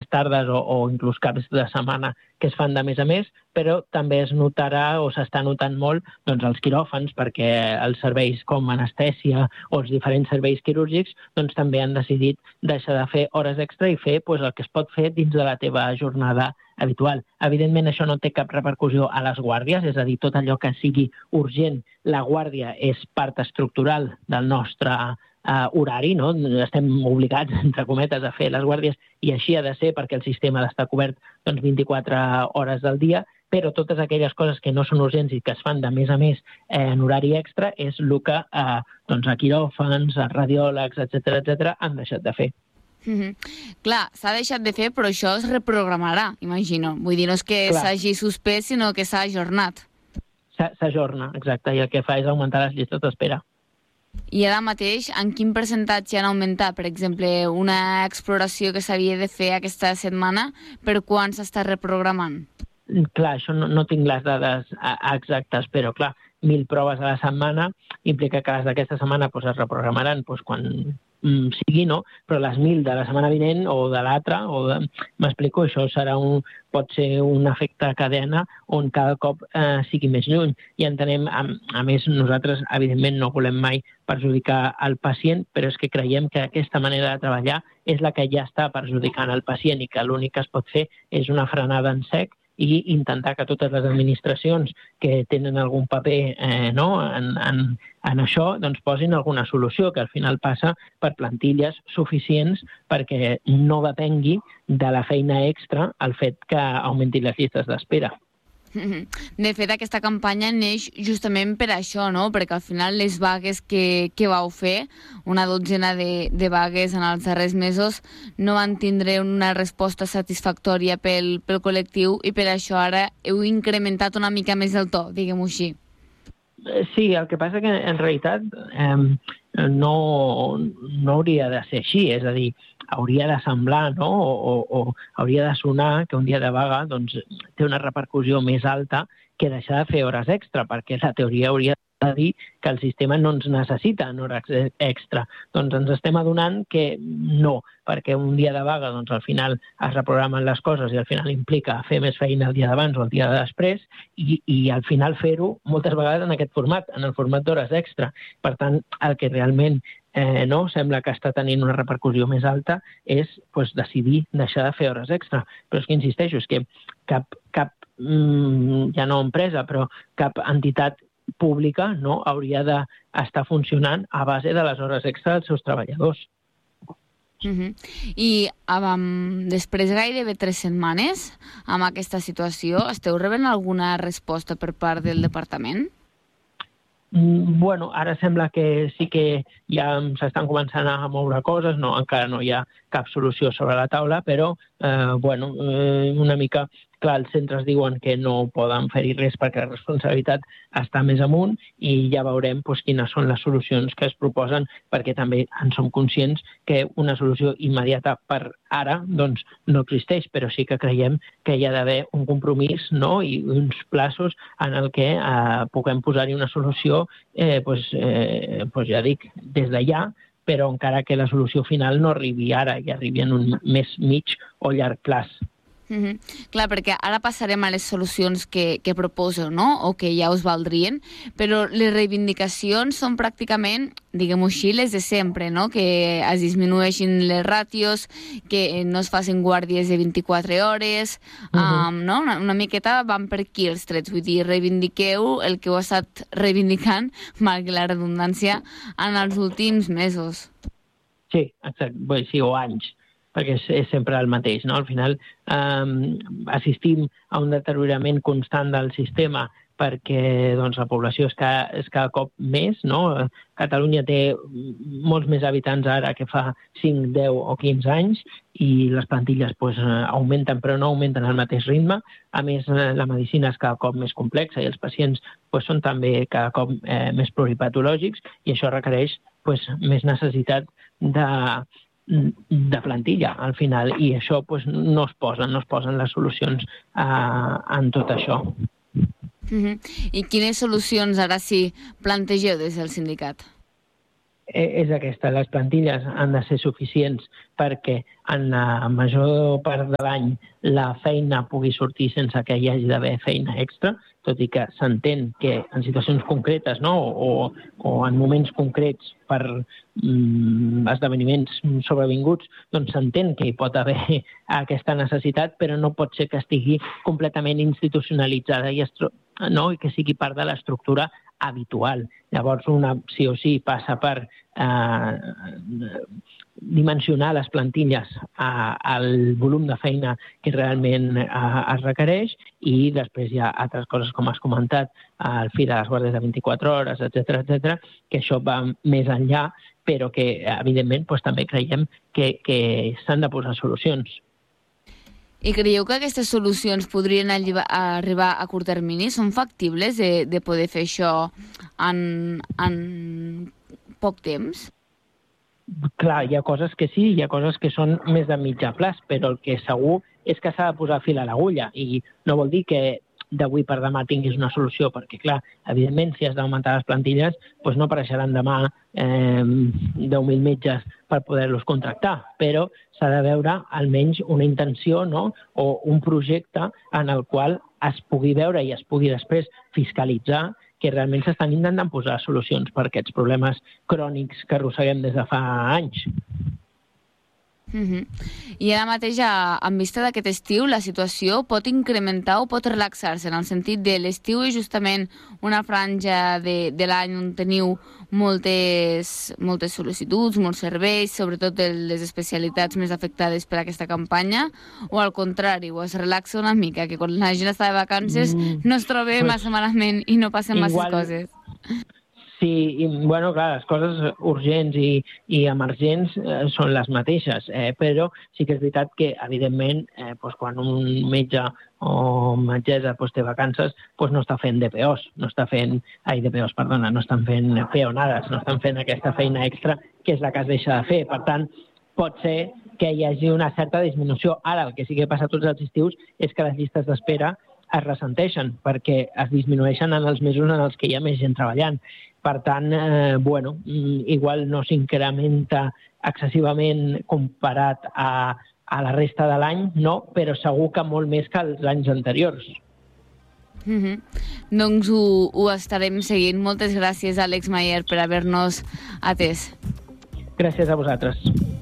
tardes o inclús caps de setmana que es fan de més a més, però també es notarà o s'està notant molt doncs, els quiròfans, perquè els serveis com anestèsia o els diferents serveis quirúrgics doncs, també han decidit deixar de fer hores extra i fer doncs, el que es pot fer dins de la teva jornada habitual. Evidentment, això no té cap repercussió a les guàrdies, és a dir, tot allò que sigui urgent, la guàrdia és part estructural del nostre horari, no? Estem obligats, entre cometes, a fer les guàrdies i així ha de ser perquè el sistema ha d'estar cobert doncs, 24 hores del dia, però totes aquelles coses que no són urgents i que es fan de més a més en horari extra és el que doncs, a quiròfans, a radiòlegs, etc han deixat de fer. Clar, s'ha deixat de fer, però això es reprogramarà, imagino. Vull dir, no és que s'hagi suspès, sinó que s'ha ajornat. S'ajorna, exacte, i el que fa és augmentar les llistes d'espera. I ara mateix, en quin percentatge han augmentat? Per exemple, una exploració que s'havia de fer aquesta setmana, per quan s'està reprogramant? Clar, això no tinc les dades exactes, però clar, 1.000 proves a la setmana implica que les d'aquesta setmana es reprogramaran quan sigui, no? Però les 1.000 de la setmana vinent o de l'altra, m'explico, això pot ser un efecte cadena on cada cop sigui més lluny. I entenem, a més, nosaltres evidentment no volem mai perjudicar el pacient, però és que creiem que aquesta manera de treballar és la que ja està perjudicant el pacient i que l'únic que es pot fer és una frenada en sec i intentar que totes les administracions que tenen algun paper en això doncs posin alguna solució, que al final passa per plantilles suficients perquè no depengui de la feina extra el fet que augmentin les llistes d'espera. De fet, aquesta campanya neix justament per això, no? Perquè al final les vagues que vau fer, una dotzena de vagues en els darrers mesos, no van tindre una resposta satisfactòria pel col·lectiu i per això ara heu incrementat una mica més el to, diguem-ho així. Sí, el que passa que en realitat no hauria de ser així, és a dir, hauria de semblar, no? o hauria de sonar que un dia de vaga doncs, té una repercussió més alta que deixar de fer hores extra, perquè la teoria hauria de dir que el sistema no ens necessita en hores extra. Doncs ens estem adonant que no, perquè un dia de vaga doncs, al final es reprogramen les coses i al final implica fer més feina el dia d'abans o el dia de després i al final fer-ho moltes vegades en aquest format, en el format d'hores extra. Per tant, el que realment sembla que està tenint una repercussió més alta és decidir deixar de fer hores extra. Però és que insisteixo, és que cap ja no empresa, però cap entitat pública no hauria d'estar funcionant a base de les hores extra dels seus treballadors. I després gairebé 3 setmanes amb aquesta situació, esteu rebent alguna resposta per part del departament? Bueno, ara sembla que sí que ja s'estan començant a moure coses, encara no hi ha cap solució sobre la taula, però una mica, clar, els centres diuen que no poden fer-hi res perquè la responsabilitat està més amunt i ja veurem quines són les solucions que es proposen, perquè també en som conscients que una solució immediata per ara doncs, no existeix, però sí que creiem que hi ha d'haver un compromís i uns plaços en el que puguem posar-hi una solució, ja dic, des d'allà, però encara que la solució final no arribi ara i arribi en un més mig o llarg plaç. Clar, perquè ara passarem a les solucions que proposeu, no? O que ja us valdrien, però les reivindicacions són pràcticament, diguem-ho així, les de sempre, no? Que es disminueixin les ràtios, que no es facin guàrdies de 24 hores, no? Una miqueta van per aquí els trets, vull dir, reivindiqueu el que heu estat reivindicant, malgrat la redundància, en els últims mesos. Sí, exacte, sí, o anys, perquè és sempre el mateix, no? Al final assistim a un deteriorament constant del sistema perquè la població és cada cop més, no? Catalunya té molts més habitants ara que fa 5, 10 o 15 anys i les plantilles augmenten, però no augmenten al mateix ritme. A més, la medicina és cada cop més complexa i els pacients són també cada cop més pluripatològics i això requereix més necessitat de plantilla al final i això no es posen les solucions en tot això. I quines solucions ara sí plantegeu des del sindicat? és aquesta. Les plantilles han de ser suficients perquè en la major part de l'any la feina pugui sortir sense que hi hagi d'haver feina extra, tot i que s'entén que en situacions concretes, no? o en moments concrets per esdeveniments sobrevinguts, doncs s'entén que hi pot haver aquesta necessitat, però no pot ser que estigui completament institucionalitzada i que sigui part de l'estructura habitual. Llavors, sí o sí passa per dimensionar les plantilles al volum de feina que realment es requereix, i després hi ha altres coses, com has comentat, el fi de les guàrdies de 24 hores, etc., que això va més enllà, però que, evidentment, també creiem que s'han de posar solucions. I creieu que aquestes solucions podrien arribar a curt termini? Són factibles de poder fer això en poc temps? Clar, hi ha coses que sí, hi ha coses que són més de mitjà plaç, però el que segur és que s'ha de posar fil a l'agulla, i no vol dir que d'avui per demà tinguis una solució, perquè, clar, evidentment, si has d'augmentar les plantilles, doncs no apareixeran demà 10.000 metges per poder-los contractar, però s'ha de veure almenys una intenció, no? O un projecte en el qual es pugui veure i es pugui després fiscalitzar que realment s'estan intentant posar solucions per aquests problemes crònics que arrosseguem des de fa anys. I ara mateix, en vista d'aquest estiu, la situació pot incrementar o pot relaxar-se, en el sentit de l'estiu és justament una franja de l'any on teniu moltes sol·licituds, molts serveis, sobretot de les especialitats més afectades per aquesta campanya, o al contrari, o es relaxa una mica, que quan la gent està de vacances no es troba massa malament i no passen massa coses. Sí, i, bueno, clar, les coses urgents i emergents són les mateixes, però sí que és veritat que, evidentment, quan un metge o metgessa té vacances, no està fent DPOs, no estan fent peonades, no estan fent aquesta feina extra que és la que es deixa de fer. Per tant, pot ser que hi hagi una certa disminució. Ara, el que sí que passa tots els estius és que les llistes d'espera es ressenteixen, perquè es disminueixen en els mesos en els que hi ha més gent treballant. Per tant, igual no s'incrementa excessivament comparat a la resta de l'any, no, però segur que molt més que els anys anteriors. Doncs ho estarem seguint. Moltes gràcies, Àlex Mayer, per haver-nos atès. Gràcies a vosaltres.